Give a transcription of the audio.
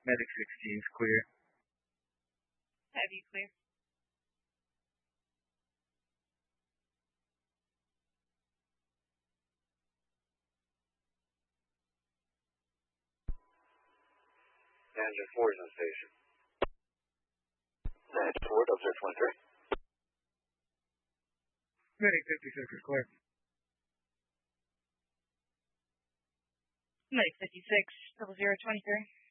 Medic 16 is clear. Heavy clear. Engine 4 is on station. Engine 4, Delta 23. Medic 56 is clear. Medic 56, 0023.